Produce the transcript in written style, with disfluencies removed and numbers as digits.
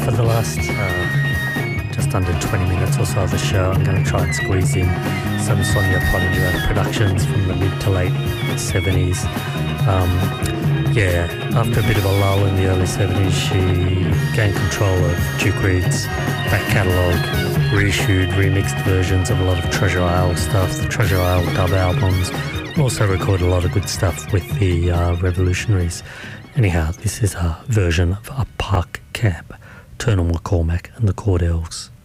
For the last just under 20 minutes or so of the show, I'm going to try and squeeze in some Sonia Pottinger productions from the mid to late 70s. After a bit of a lull in the early 70s, she gained control of Duke Reid's back catalogue, reissued remixed versions of a lot of Treasure Isle stuff, the Treasure Isle dub albums, also recorded a lot of good stuff with the Revolutionaries. Anyhow, this is a version of A Park Cab, Turnell McCormack and the Cordells.